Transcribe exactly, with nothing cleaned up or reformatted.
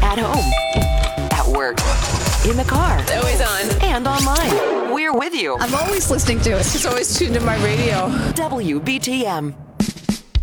At home, at work, in the car, Always on. and online. We're with you. I'm always listening to it. It's always tuned to my radio. W B T M.